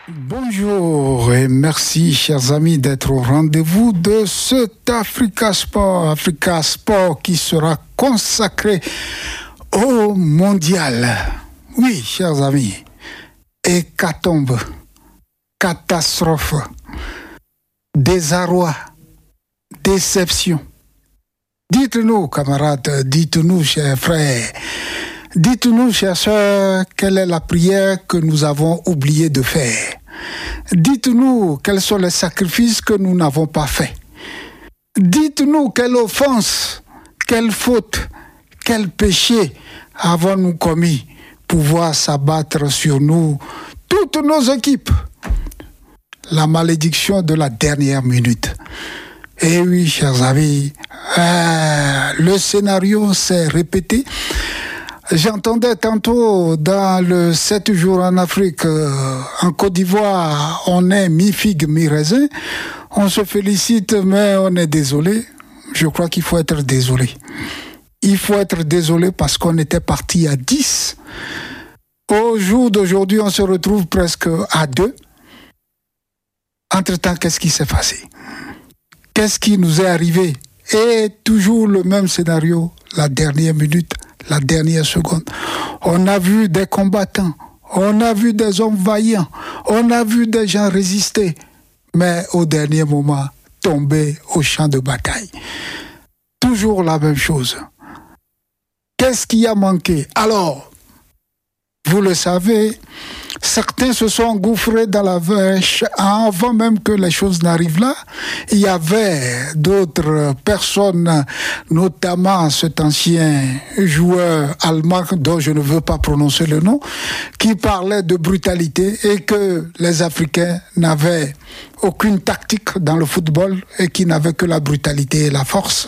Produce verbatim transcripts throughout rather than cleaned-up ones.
Bonjour et merci chers amis d'être au rendez-vous de cet Africa Sport, Africa Sport qui sera consacré au mondial. Oui, chers amis, hécatombe, catastrophe, désarroi, déception. Dites-nous, camarades, dites-nous, chers frères, dites-nous, chers sœurs, quelle est la prière que nous avons oublié de faire. Dites-nous quels sont les sacrifices que nous n'avons pas faits. Dites-nous quelle offense, quelle faute, quel péché avons-nous commis pour pouvoir s'abattre sur nous, toutes nos équipes. La malédiction de la dernière minute. Et oui, chers amis, euh, le scénario s'est répété. J'entendais tantôt dans le sept jours en Afrique, euh, en Côte d'Ivoire, on est mi-figue, mi-raisin. On se félicite, mais on est désolé. Je crois qu'il faut être désolé. Il faut être désolé parce qu'on était parti à dix. Au jour d'aujourd'hui, on se retrouve presque à deux. Entre-temps, qu'est-ce qui s'est passé? Qu'est-ce qui nous est arrivé? Et toujours le même scénario, la dernière minute, la dernière seconde. On a vu des combattants, on a vu des hommes vaillants, on a vu des gens résister, mais au dernier moment, tomber au champ de bataille. Toujours la même chose. Qu'est-ce qui a manqué? Alors, vous le savez, certains se sont engouffrés dans la vache avant même que les choses n'arrivent là. Il y avait d'autres personnes, notamment cet ancien joueur allemand dont je ne veux pas prononcer le nom, qui parlait de brutalité et que les Africains n'avaient aucune tactique dans le football et qui n'avaient que la brutalité et la force.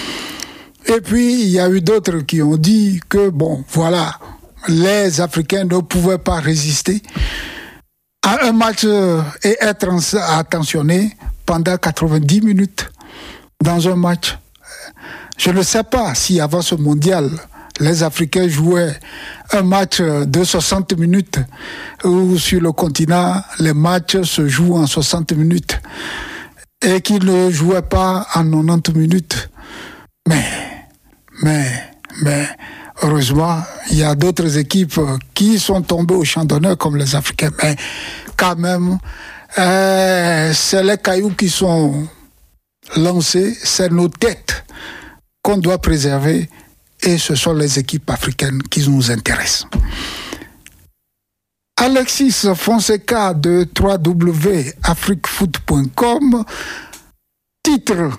Et puis, il y a eu d'autres qui ont dit que, bon, voilà, les Africains ne pouvaient pas résister à un match et être attentionnés pendant quatre-vingt-dix minutes dans un match. Je ne sais pas si avant ce mondial, les Africains jouaient un match de soixante minutes ou sur le continent, les matchs se jouent en soixante minutes et qu'ils ne jouaient pas en quatre-vingt-dix minutes. Mais, mais, mais... heureusement, il y a d'autres équipes qui sont tombées au champ d'honneur comme les Africains. Mais quand même, euh, c'est les cailloux qui sont lancés, c'est nos têtes qu'on doit préserver et ce sont les équipes africaines qui nous intéressent. Alexis Fonseca de w w w point afriquefoot point com, titre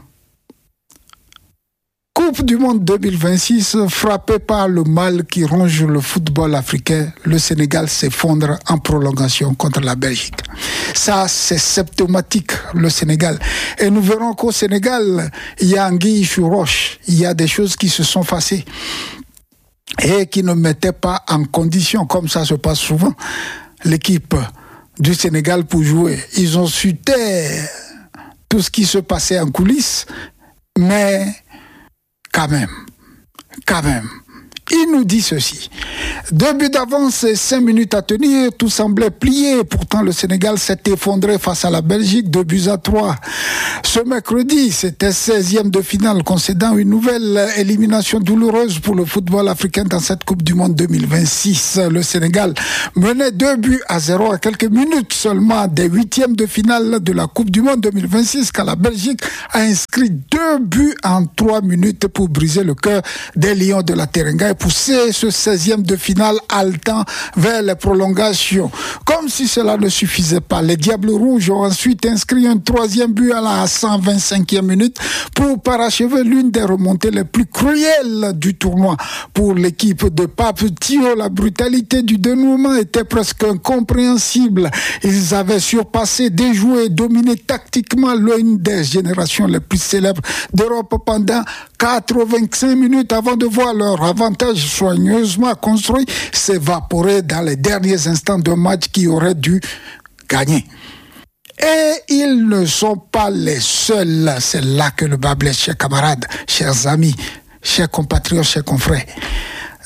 Coupe du monde deux mille vingt-six, frappé par le mal qui ronge le football africain, le Sénégal s'effondre en prolongation contre la Belgique. Ça, c'est symptomatique, le Sénégal. Et nous verrons qu'au Sénégal, il y a anguille sur roche. Il y a des choses qui se sont passées et qui ne mettaient pas en condition, comme ça se passe souvent, l'équipe du Sénégal pour jouer. Ils ont su taire tout ce qui se passait en coulisses, mais quand même, quand même, il nous dit ceci. Deux buts d'avance et cinq minutes à tenir, tout semblait plié. Pourtant, le Sénégal s'est effondré face à la Belgique, deux buts à trois. Ce mercredi, c'était seizième de finale, concédant une nouvelle élimination douloureuse pour le football africain dans cette Coupe du Monde deux mille vingt-six. Le Sénégal menait deux buts à zéro à quelques minutes seulement des huitièmes de finale de la Coupe du Monde deux mille vingt-six, quand la Belgique a inscrit deux buts en trois minutes pour briser le cœur des Lions de la Teranga et pousser ce seizième de finale haletant vers les prolongations. Comme si cela ne suffisait pas, les Diables Rouges ont ensuite inscrit un troisième but à la cent vingt-cinquième minute pour parachever l'une des remontées les plus cruelles du tournoi. Pour l'équipe de Pape Thiaw, la brutalité du dénouement était presque incompréhensible. Ils avaient surpassé, déjoué et dominé tactiquement l'une des générations les plus célèbres d'Europe pendant quatre-vingt-cinq minutes avant de voir leur avantage soigneusement construit s'évaporer dans les derniers instants d'un match qui aurait dû gagner. Et ils ne sont pas les seuls. C'est là que le bas blesse, chers camarades, chers amis, chers compatriotes, chers confrères.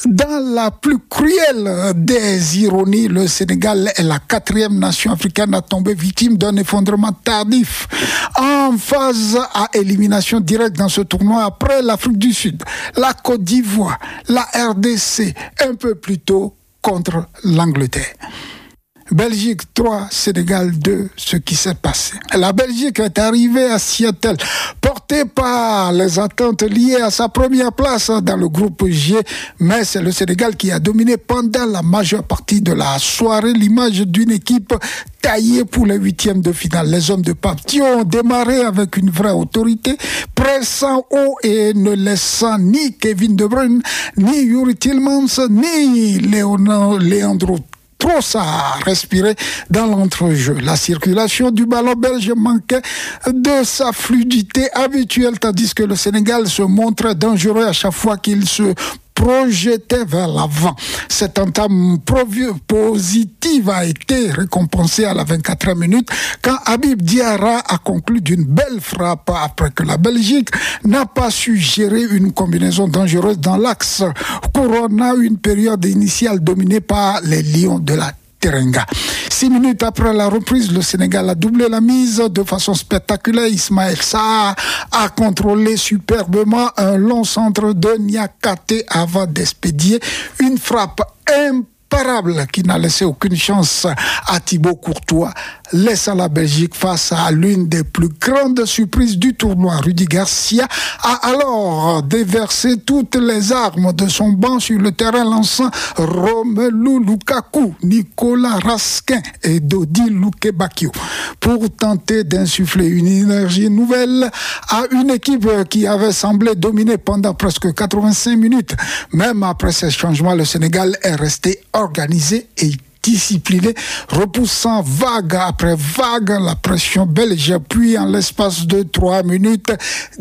Dans la plus cruelle des ironies, le Sénégal est la quatrième nation africaine à tomber victime d'un effondrement tardif en phase à élimination directe dans ce tournoi après l'Afrique du Sud, la Côte d'Ivoire, la R D C, un peu plus tôt contre l'Angleterre. Belgique trois, Sénégal deux, ce qui s'est passé. La Belgique est arrivée à Seattle, portée par les attentes liées à sa première place dans le groupe G, mais c'est le Sénégal qui a dominé pendant la majeure partie de la soirée, l'image d'une équipe taillée pour les huitièmes de finale. Les hommes de Papy ont démarré avec une vraie autorité, pressant haut et ne laissant ni Kevin De Bruyne, ni Yuri Tillmans, ni Leonardo, Leandro Trossard respirer dans l'entrejeu. La circulation du ballon belge manquait de sa fluidité habituelle, tandis que le Sénégal se montrait dangereux à chaque fois qu'il se projetait vers l'avant. Cette entame positive a été récompensée à la vingt-quatrième minute quand Habib Diarra a conclu d'une belle frappe après que la Belgique n'a pas su gérer une combinaison dangereuse dans l'axe. Corona, une période initiale dominée par les Lions de la Teranga. Six minutes après la reprise, le Sénégal a doublé la mise de façon spectaculaire. Ismaël Sarr a contrôlé superbement un long centre de Niakate avant d'expédier une frappe imparable qui n'a laissé aucune chance à Thibaut Courtois, laissant la Belgique face à l'une des plus grandes surprises du tournoi. Rudy Garcia a alors déversé toutes les armes de son banc sur le terrain, lançant Romelu Lukaku, Nicolas Raskin et Dodi Lukebakio pour tenter d'insuffler une énergie nouvelle à une équipe qui avait semblé dominer pendant presque quatre-vingt-cinq minutes. Même après ces changements, le Sénégal est resté organisé et discipliné, repoussant vague après vague la pression belge, puis en l'espace de trois minutes,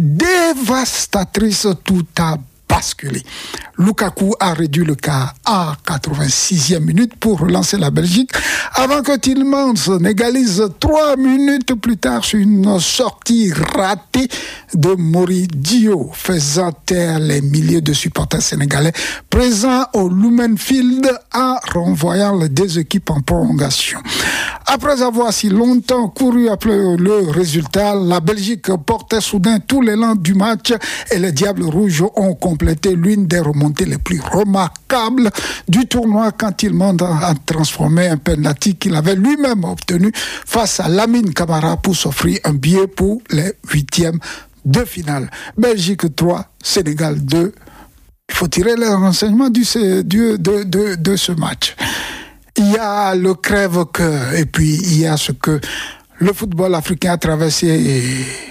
dévastatrice, tout a basculé. Lukaku a réduit le quart à quatre-vingt-sixième minute pour relancer la Belgique avant que Tillmans n'égalise trois minutes plus tard sur une sortie ratée de Mori Dio, faisant taire les milliers de supporters sénégalais présents au Lumenfield en renvoyant les deux équipes en prolongation. Après avoir si longtemps couru après le résultat, la Belgique portait soudain tout l'élan du match et les Diables Rouges ont complété l'une des remontées les plus remarquables du tournoi quand Tillmans a transformé un penalty qu'il avait lui-même obtenu face à Lamine Camara pour s'offrir un billet pour les huitièmes de finale. Belgique trois, Sénégal deux. Il faut tirer les renseignements du, du, de, de, de ce match. Il y a le crève-cœur et puis il y a ce que le football africain a traversé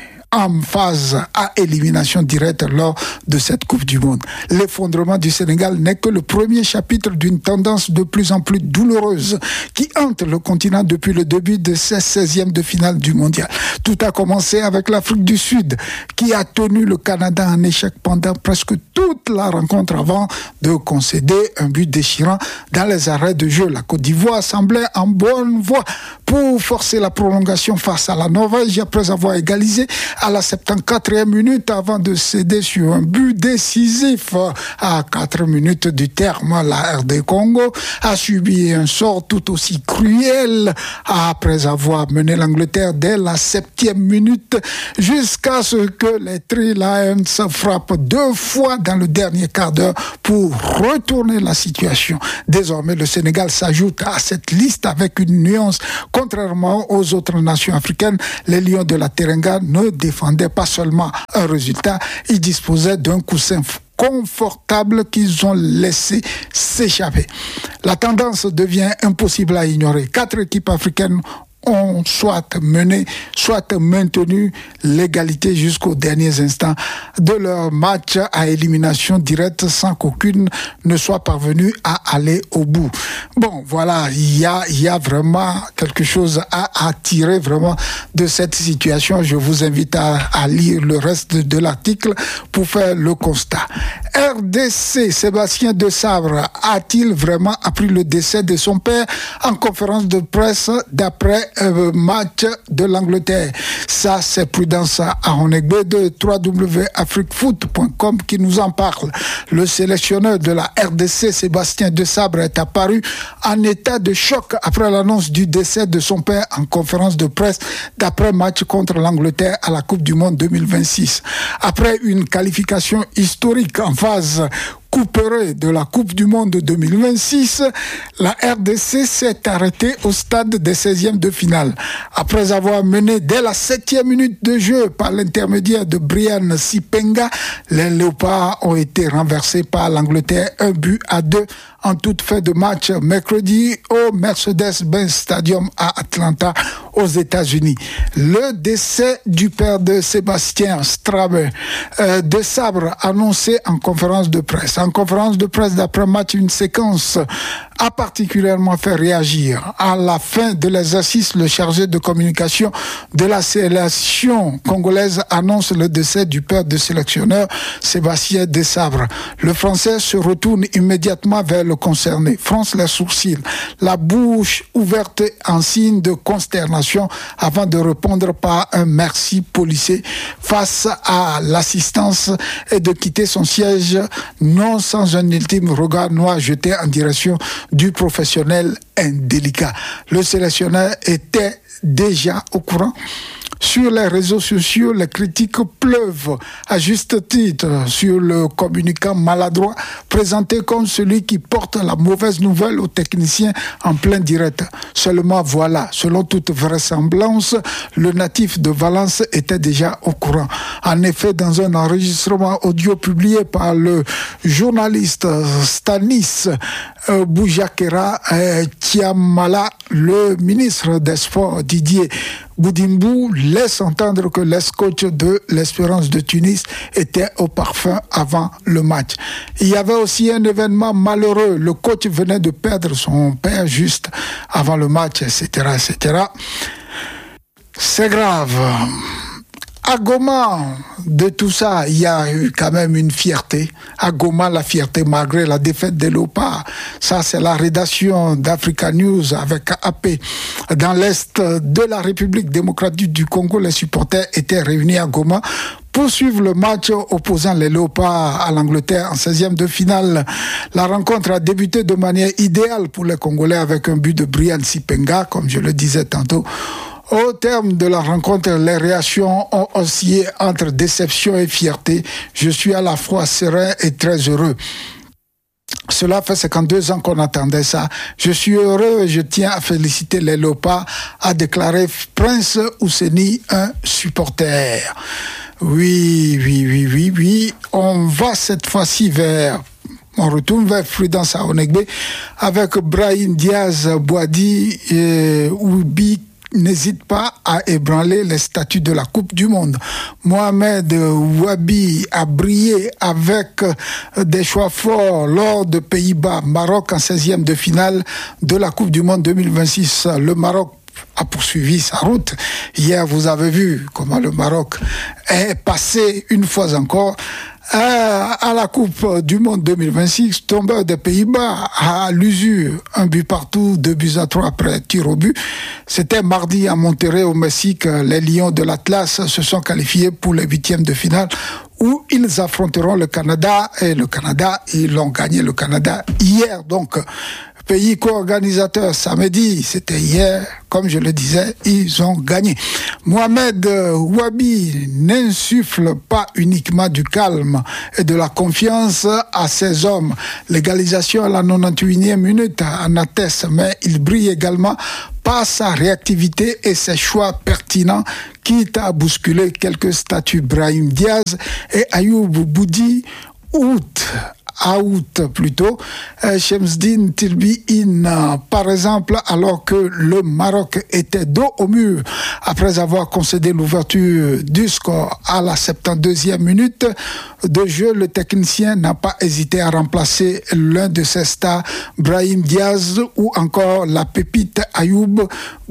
en phase à élimination directe lors de cette Coupe du Monde. L'effondrement du Sénégal n'est que le premier chapitre d'une tendance de plus en plus douloureuse qui hante le continent depuis le début de ces seizièmes de finale du mondial. Tout a commencé avec l'Afrique du Sud qui a tenu le Canada en échec pendant presque toute la rencontre avant de concéder un but déchirant dans les arrêts de jeu. La Côte d'Ivoire semblait en bonne voie pour forcer la prolongation face à la Norvège après avoir égalisé à la septante-quatrième minute avant de céder sur un but décisif à quatre minutes du terme. La R D Congo a subi un sort tout aussi cruel après avoir mené l'Angleterre dès la septième minute jusqu'à ce que les Three Lions frappent deux fois dans le dernier quart d'heure pour retourner la situation. Désormais, le Sénégal s'ajoute à cette liste avec une nuance. Contrairement aux autres nations africaines, les Lions de la Teranga ne défendaient pas seulement un résultat, ils disposaient d'un coussin confortable qu'ils ont laissé s'échapper. La tendance devient impossible à ignorer. Quatre équipes africaines ont soit mené, soit maintenu l'égalité jusqu'aux derniers instants de leur match à élimination directe sans qu'aucune ne soit parvenue à aller au bout. Bon, voilà, il y a, il y a vraiment quelque chose à, à tirer vraiment de cette situation. Je vous invite à, à lire le reste de, de l'article pour faire le constat. R D C, Sébastien Desabre, a-t-il vraiment appris le décès de son père en conférence de presse d'après euh, match de l'Angleterre? Ça, c'est Prudence Ahonegbe de w w w point afrique foot point com qui nous en parle. Le sélectionneur de la R D C, Sébastien Desabre, est apparu en état de choc après l'annonce du décès de son père en conférence de presse d'après match contre l'Angleterre à la Coupe du Monde deux mille vingt-six. Après une qualification historique en phase couperet de la Coupe du Monde deux mille vingt-six, la R D C s'est arrêtée au stade des seizièmes de finale. Après avoir mené dès la septième minute de jeu par l'intermédiaire de Brian Sipenga, les Léopards ont été renversés par l'Angleterre un but à deux en toute fin de match mercredi au Mercedes-Benz Stadium à Atlanta, aux États-Unis. Le décès du père de Sébastien Strabe, euh, Desabre, annoncé en conférence de presse. En conférence de presse d'après-match, une séquence a particulièrement fait réagir. À la fin de l'exercice, le chargé de communication de la sélection congolaise annonce le décès du père de sélectionneur Sébastien Desabre. Le Français se retourne immédiatement vers le concerné, fronce les sourcils, la bouche ouverte en signe de consternation avant de répondre par un merci policé face à l'assistance et de quitter son siège, non sans un ultime regard noir jeté en direction du professionnel indélicat. Le sélectionneur était déjà au courant. Sur les réseaux sociaux, les critiques pleuvent à juste titre sur le communicant maladroit présenté comme celui qui porte la mauvaise nouvelle aux techniciens en plein direct. Seulement voilà, selon toute vraisemblance, le natif de Valence était déjà au courant. En effet, dans un enregistrement audio publié par le journaliste Stanis euh, Boujakera euh, Tiamala, le ministre des Sports Didier Boudimbou laisse entendre que l'ex-coach de l'Espérance de Tunis était au parfum avant le match. Il y avait aussi un événement malheureux. Le coach venait de perdre son père juste avant le match, et cetera, et cetera. C'est grave. À Goma, de tout ça, il y a eu quand même une fierté. À Goma, la fierté malgré la défaite des Léopards. Ça, c'est la rédaction d'Africa News avec A P. Dans l'est de la République démocratique du Congo, les supporters étaient réunis à Goma pour suivre le match opposant les Léopards à l'Angleterre en seizième de finale. La rencontre a débuté de manière idéale pour les Congolais avec un but de Brian Sipenga, comme je le disais tantôt. Au terme de la rencontre, les réactions ont oscillé entre déception et fierté. Je suis à la fois serein et très heureux. Cela fait cinquante-deux ans qu'on attendait ça. Je suis heureux et je tiens à féliciter les Léopards, a déclaré Prince Ouseni, un supporter. Oui, oui, oui, oui, oui. On va cette fois-ci vers... On retourne vers Prudence Ahonegbe avec Brahim Diaz Boadi et Oubi. N'hésite pas à ébranler les statues de la Coupe du Monde. Mohamed Wabi a brillé avec des choix forts lors de Pays-Bas, Maroc en seizième de finale de la Coupe du Monde deux mille vingt-six. Le Maroc a poursuivi sa route. Hier, vous avez vu comment le Maroc est passé une fois encore à la Coupe du Monde deux mille vingt-six, tombeur des Pays-Bas à l'usure, un but partout, deux buts à trois après tir au but. C'était mardi à Monterrey au Mexique. Les Lions de l'Atlas se sont qualifiés pour les huitièmes de finale où ils affronteront le Canada. Et le Canada, ils l'ont gagné, le Canada, hier. Donc, pays co-organisateur samedi, c'était hier, comme je le disais, ils ont gagné. Mohamed Wabi n'insuffle pas uniquement du calme et de la confiance à ses hommes. L'égalisation à la quatre-vingt-dix-huitième minute en atteste, mais il brille également par sa réactivité et ses choix pertinents, quitte à bousculer quelques statuts. Brahim Diaz et Ayoub Boudi, août out plutôt, euh, Chemseddine Tilbi In, par exemple, alors que le Maroc était dos au mur après avoir concédé l'ouverture du score à la soixante-deuxième minute de jeu, le technicien n'a pas hésité à remplacer l'un de ses stars, Brahim Diaz, ou encore la pépite Ayoub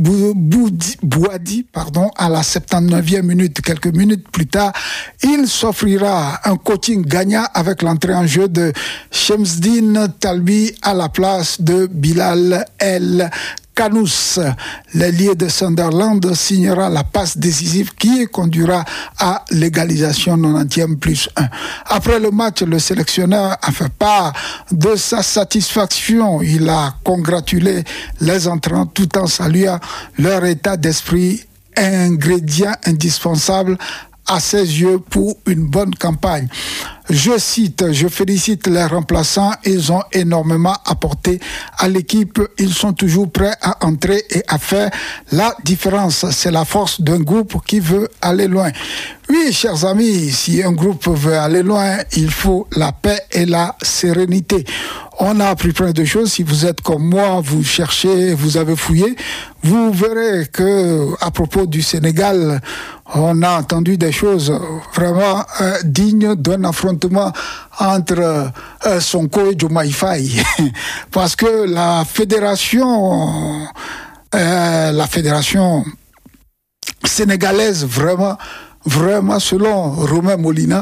Bouadi, pardon, à la soixante-neuvième minute. Quelques minutes plus tard, il s'offrira un coaching gagnant avec l'entrée en jeu de Chemseddine Talbi à la place de Bilal El Kanous. L'ailier de Sunderland signera la passe décisive qui conduira à l'égalisation quatre-vingt-dixième plus un. Après le match, le sélectionneur a fait part de sa satisfaction. Il a congratulé les entrants tout en saluant leur état d'esprit, ingrédient indispensable à ses yeux pour une bonne campagne. Je cite, je félicite les remplaçants, ils ont énormément apporté à l'équipe, ils sont toujours prêts à entrer et à faire la différence. C'est la force d'un groupe qui veut aller loin. Oui, chers amis, si un groupe veut aller loin, il faut la paix et la sérénité. On a appris plein de choses. Si vous êtes comme moi, vous cherchez, vous avez fouillé, vous verrez que à propos du Sénégal, on a entendu des choses vraiment euh, dignes d'un affrontement entre euh, Sonko et Diomaye Faye. Parce que la fédération, euh, la fédération sénégalaise, vraiment, vraiment, selon Romain Molina,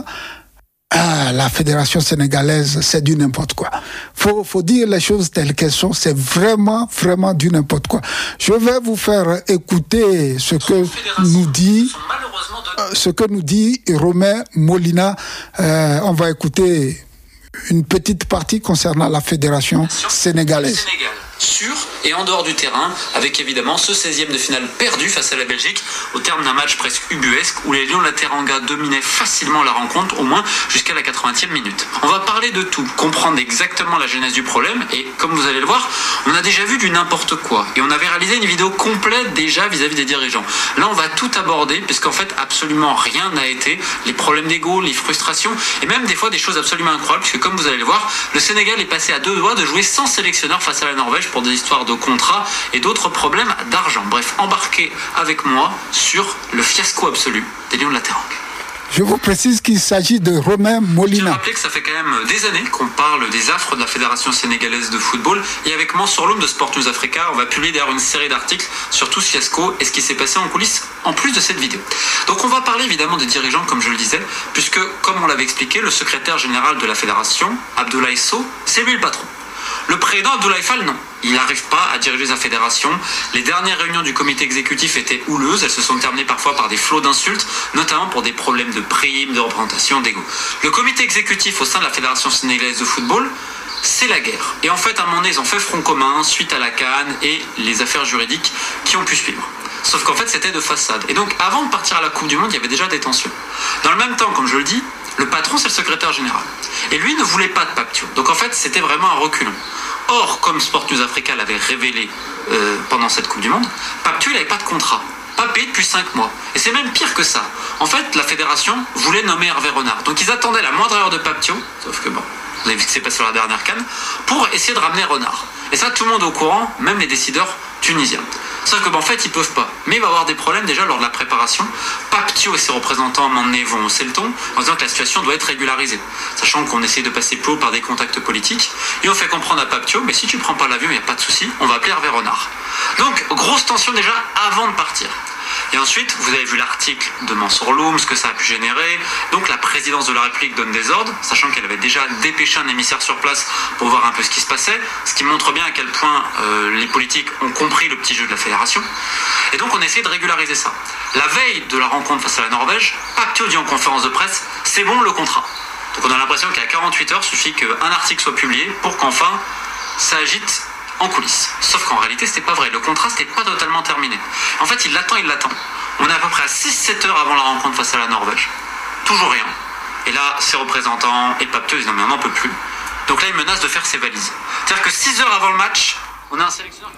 Ah, la fédération sénégalaise, c'est du n'importe quoi. Faut, faut dire les choses telles qu'elles sont. C'est vraiment, vraiment du n'importe quoi. Je vais vous faire écouter ce que nous dit, euh, ce que nous dit Romain Molina. Euh, on va écouter une petite partie concernant la fédération sénégalaise. Sénégal. Sur et en dehors du terrain, avec évidemment ce seizième de finale perdu face à la Belgique au terme d'un match presque ubuesque où les Lions de la Teranga dominaient facilement la rencontre, au moins jusqu'à la quatre-vingtième minute. On va parler de tout, comprendre exactement la genèse du problème et comme vous allez le voir, on a déjà vu du n'importe quoi et on avait réalisé une vidéo complète déjà vis-à-vis des dirigeants. Là on va tout aborder puisqu'en fait absolument rien n'a été, les problèmes d'ego, les frustrations et même des fois des choses absolument incroyables puisque comme vous allez le voir, le Sénégal est passé à deux doigts de jouer sans sélectionneur face à la Norvège pour des histoires de contrats et d'autres problèmes d'argent. Bref, embarquez avec moi sur le fiasco absolu des Lions de la Teranga. Je vous précise qu'il s'agit de Romain Molina. Je tiens à rappeler que ça fait quand même des années qu'on parle des affres de la Fédération sénégalaise de football et avec Mansour Loum de Sport News Africa, on va publier d'ailleurs une série d'articles sur tout ce fiasco et ce qui s'est passé en coulisses en plus de cette vidéo. Donc on va parler évidemment des dirigeants comme je le disais, puisque comme on l'avait expliqué, le secrétaire général de la Fédération, Abdoulaye Sow, c'est lui le patron. Le président Abdoulaye Fall, non. Il n'arrive pas à diriger sa fédération. Les dernières réunions du comité exécutif étaient houleuses. Elles se sont terminées parfois par des flots d'insultes, notamment pour des problèmes de primes, de représentation, d'ego. Le comité exécutif au sein de la Fédération sénégalaise de football, c'est la guerre. Et en fait, à un moment donné, ils ont fait front commun suite à la CAN et les affaires juridiques qui ont pu suivre. Sauf qu'en fait, c'était de façade. Et donc, avant de partir à la Coupe du Monde, il y avait déjà des tensions. Dans le même temps, comme je le dis, le patron, c'est le secrétaire général. Et lui ne voulait pas de Pape Thiaw. Donc en fait, c'était vraiment un reculon. Or, comme Sport News Africa l'avait révélé euh, pendant cette Coupe du Monde, Pape Thiaw, il n'avait pas de contrat. Pas payé depuis cinq mois. Et c'est même pire que ça. En fait, la fédération voulait nommer Hervé Renard. Donc ils attendaient la moindre erreur de Pape Thiaw, sauf que bon, vous avez vu ce qui s'est passé sur la dernière CAN, pour essayer de ramener Renard. Et ça, tout le monde est au courant, même les décideurs tunisiens. Sauf que, ben, en fait, ils peuvent pas. Mais il va y avoir des problèmes déjà lors de la préparation. Pape Thiaw et ses représentants, à un moment donné, vont hausser le ton en disant que la situation doit être régularisée. Sachant qu'on essaie de passer plus haut par des contacts politiques. Et on fait comprendre à Pape Thiaw, mais si tu prends pas l'avion, il n'y a pas de souci, on va appeler Hervé Renard. Donc, grosse tension déjà avant de partir. Et ensuite, vous avez vu l'article de Mansour Loum, ce que ça a pu générer. Donc la présidence de la République donne des ordres, sachant qu'elle avait déjà dépêché un émissaire sur place pour voir un peu ce qui se passait, ce qui montre bien à quel point euh, les politiques ont compris le petit jeu de la fédération. Et donc on essaie de régulariser ça. La veille de la rencontre face à la Norvège, Pape Thiaw dit en conférence de presse, c'est bon le contrat. Donc on a l'impression qu'à quarante-huit heures, il suffit qu'un article soit publié pour qu'enfin ça agite en coulisses. Sauf qu'en réalité, c'était pas vrai. Le contrat, c'était pas totalement terminé. En fait, il l'attend, il l'attend. On est à peu près à six sept heures avant la rencontre face à la Norvège. Toujours rien. Et là, ses représentants et Pape Thiaw disent non, mais on n'en peut plus. Donc là, il menace de faire ses valises. C'est-à-dire que six heures avant le match, on a un sélectionneur qui...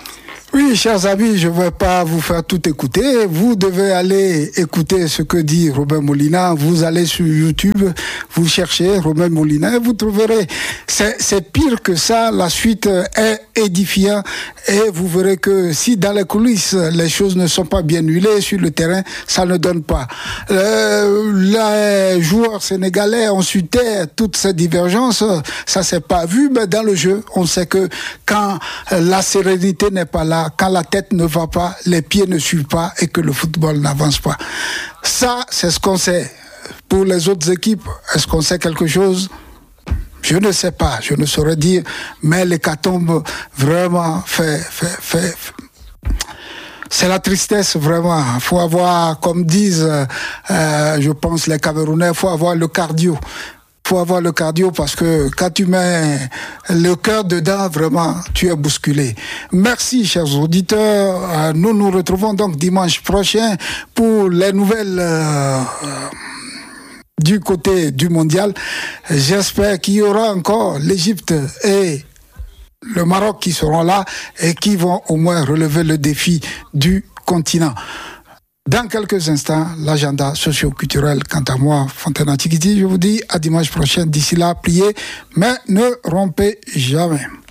Oui, chers amis, je ne vais pas vous faire tout écouter. Vous devez aller écouter ce que dit Robert Molina. Vous allez sur YouTube, vous cherchez Robert Molina et vous trouverez. C'est, c'est pire que ça. La suite est édifiante et vous verrez que si dans les coulisses, les choses ne sont pas bien huilées sur le terrain, ça ne donne pas. Euh, les joueurs sénégalais ont su taire toutes ces divergences. Ça s'est pas vu, mais dans le jeu, on sait que quand la sérénité n'est pas là, quand la tête ne va pas, les pieds ne suivent pas et que le football n'avance pas. Ça, c'est ce qu'on sait. Pour les autres équipes, est-ce qu'on sait quelque chose ? Je ne sais pas, je ne saurais dire, mais l'hécatombe vraiment fait, fait, fait, fait. C'est la tristesse vraiment. Il faut avoir, comme disent, euh, je pense les Camerounais, il faut avoir le cardio. Il faut avoir le cardio parce que quand tu mets le cœur dedans, vraiment, tu es bousculé. Merci, chers auditeurs. Nous nous retrouvons donc dimanche prochain pour les nouvelles euh, du côté du mondial. J'espère qu'il y aura encore l'Égypte et le Maroc qui seront là et qui vont au moins relever le défi du continent. Dans quelques instants, l'agenda socio-culturel. Quant à moi, Fontaine Antiquity, je vous dis à dimanche prochain. D'ici là, priez, mais ne rompez jamais.